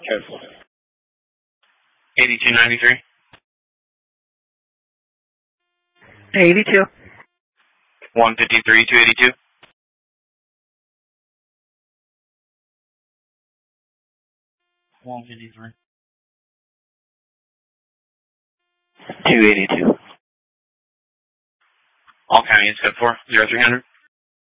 Careful. 8293. 82. 153, 282. 153. 282. All county is code 4, 0300.